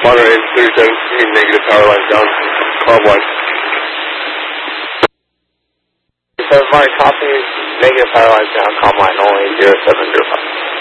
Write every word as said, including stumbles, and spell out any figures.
Monterey three seventeen, negative power lines down, club one. seven Mark, copy, negative power lines down, calm line only, zero seven zero five.